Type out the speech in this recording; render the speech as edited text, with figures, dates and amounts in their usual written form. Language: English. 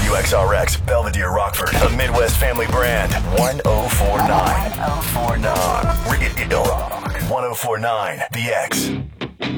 WXRX, Belvedere, Rockford, a Midwest family brand. 1049. 1049. Rock. 1049, The X.